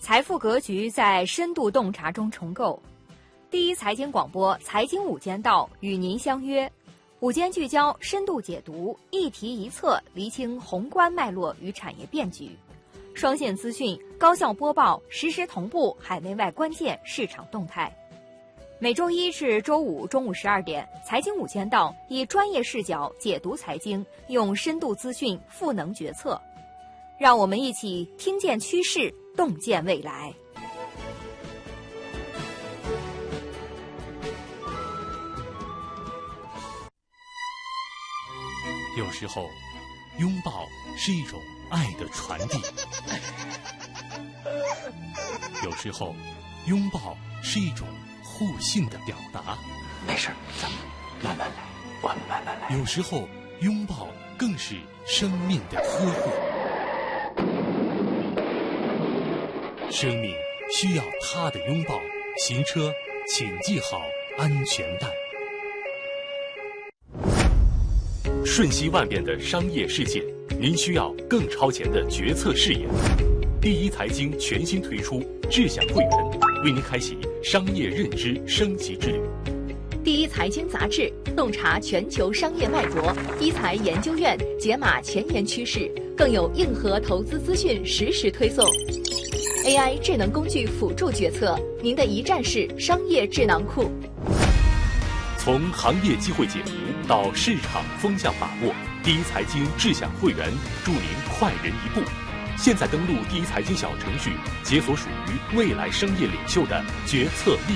财富格局在深度洞察中重构。第一财经广播财经午间道与您相约，午间聚焦，深度解读，一题一策，厘清宏观脉络与产业变局。双线资讯，高效播报，实时同步海内外关键市场动态。每周一至周五中午12点，财经午间道以专业视角解读财经，用深度资讯赋能决策。让我们一起听见趋势，洞见未来。 有时候，拥抱是一种爱的传递；有时候，拥抱是一种互信的表达。 没事，咱们慢慢来，我们慢慢来。 有时候，拥抱更是生命的呵护。生命需要他的拥抱，行车请系好安全带。瞬息万变的商业世界，您需要更超前的决策视野。第一财经全新推出智享会员，为您开启商业认知升级之旅。 第一财经杂志洞察全球商业脉搏，一财研究院解码前沿趋势，更有硬核投资资讯实时推送。AI 智能工具辅助决策，您的一站式商业智囊库。 从行业机会解读到市场风向把握，第一财经智享会员助您快人一步。现在登录第一财经小程序，解锁属于未来商业领袖的决策力